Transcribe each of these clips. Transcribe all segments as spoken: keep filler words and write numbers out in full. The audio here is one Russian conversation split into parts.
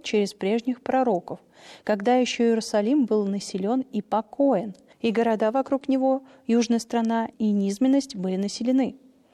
через прежних пророков, когда еще Иерусалим был населен и покоен, и города вокруг него, южная страна и низменность были населены.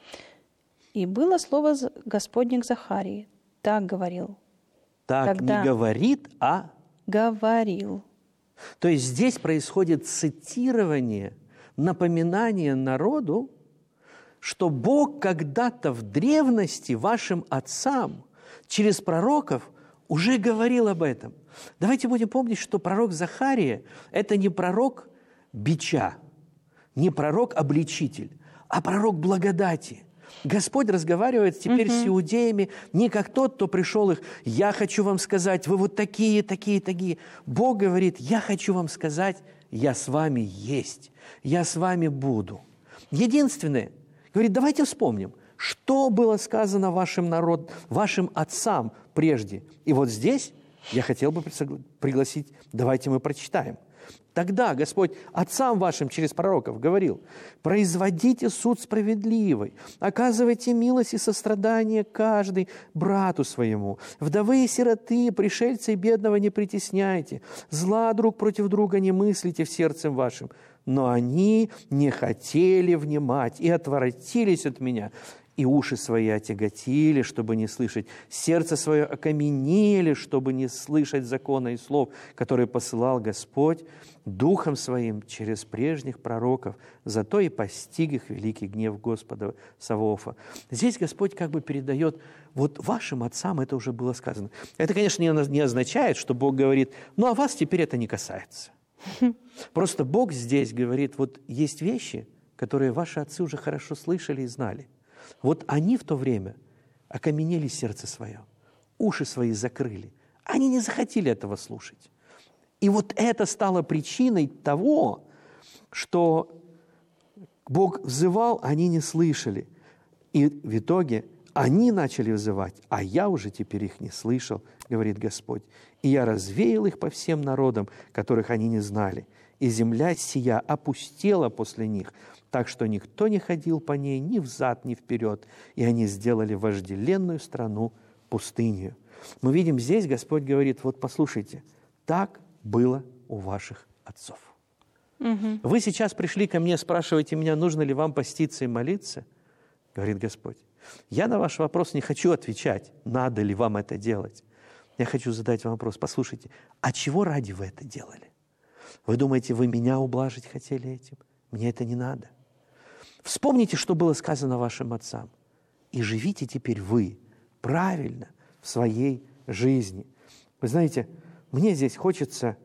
И было слово Господне к Захарии. Так говорил. Так Когда... не говорит, а... Говорил. То есть здесь происходит цитирование, напоминание народу, что Бог когда-то в древности вашим отцам через пророков уже говорил об этом. Давайте будем помнить, что пророк Захария – это не пророк бича, не пророк-обличитель, а пророк благодати. Господь разговаривает теперь uh-huh. с иудеями не как тот, кто пришел их, я хочу вам сказать, вы вот такие, такие, такие. Бог говорит, я хочу вам сказать, я с вами есть, я с вами буду. Единственное, говорит, давайте вспомним, что было сказано вашим народ, вашим отцам прежде. И вот здесь я хотел бы пригласить, давайте мы прочитаем. Тогда Господь отцам вашим через пророков говорил: «Производите суд справедливый, оказывайте милость и сострадание каждый брату своему. Вдовы и сироты, пришельцы и бедного не притесняйте, зла друг против друга не мыслите в сердце вашем». Но они не хотели внимать и отворотились от меня, и уши свои отяготили, чтобы не слышать, сердце свое окаменели, чтобы не слышать закона и слов, которые посылал Господь Духом Своим через прежних пророков. Зато и постиг их великий гнев Господа Саваофа. Здесь Господь как бы передает, вот вашим отцам это уже было сказано. Это, конечно, не означает, что Бог говорит, ну а вас теперь это не касается. Просто Бог здесь говорит, вот есть вещи, которые ваши отцы уже хорошо слышали и знали. Вот они в то время окаменели сердце свое, уши свои закрыли. Они не захотели этого слушать. И вот это стало причиной того, что Бог взывал, они не слышали. И в итоге они начали взывать, а я уже теперь их не слышал, говорит Господь. И я развеял их по всем народам, которых они не знали. И земля сия опустела после них, так что никто не ходил по ней ни взад, ни вперед. И они сделали вожделенную страну пустынью. Мы видим здесь, Господь говорит, вот послушайте, так было у ваших отцов. Угу. Вы сейчас пришли ко мне, спрашиваете меня, нужно ли вам поститься и молиться? Говорит Господь. Я на ваш вопрос не хочу отвечать, надо ли вам это делать. Я хочу задать вам вопрос, послушайте, а чего ради вы это делали? Вы думаете, вы меня ублажить хотели этим? Мне это не надо. Вспомните, что было сказано вашим отцам, и живите теперь вы правильно в своей жизни. Вы знаете, мне здесь хочется,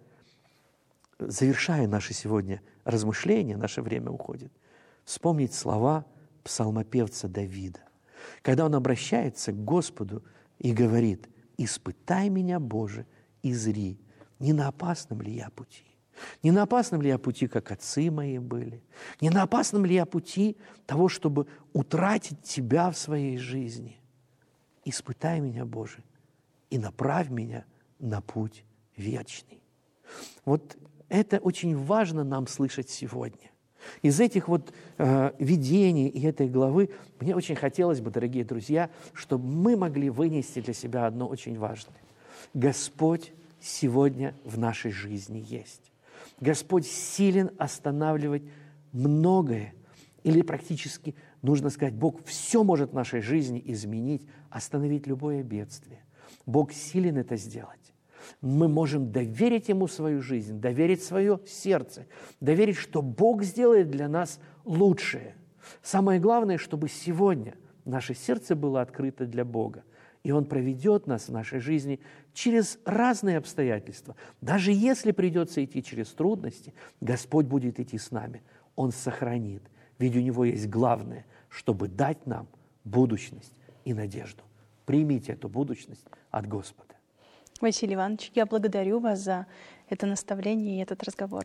завершая наши сегодня размышления, наше время уходит, вспомнить слова псалмопевца Давида, когда он обращается к Господу и говорит: «Испытай меня, Боже, и зри, не на опасном ли я пути? Не на опасном ли я пути, как отцы мои были? Не на опасном ли я пути того, чтобы утратить Тебя в своей жизни? Испытай меня, Боже, и направь меня на путь вечный». Вот это очень важно нам слышать сегодня. Из этих вот э, видений и этой главы мне очень хотелось бы, дорогие друзья, чтобы мы могли вынести для себя одно очень важное. Господь сегодня в нашей жизни есть. Господь силен останавливать многое, или практически, нужно сказать, Бог все может в нашей жизни изменить, остановить любое бедствие. Бог силен это сделать. Мы можем доверить Ему свою жизнь, доверить свое сердце, доверить, что Бог сделает для нас лучшее. Самое главное, чтобы сегодня наше сердце было открыто для Бога, и Он проведет нас в нашей жизни через разные обстоятельства. Даже если придется идти через трудности, Господь будет идти с нами. Он сохранит, ведь у Него есть главное, чтобы дать нам будущность и надежду. Примите эту будущность от Господа. Василий Иванович, я благодарю вас за это наставление и этот разговор.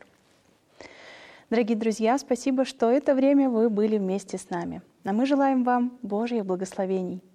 Дорогие друзья, спасибо, что это время вы были вместе с нами. А мы желаем вам Божьих благословений.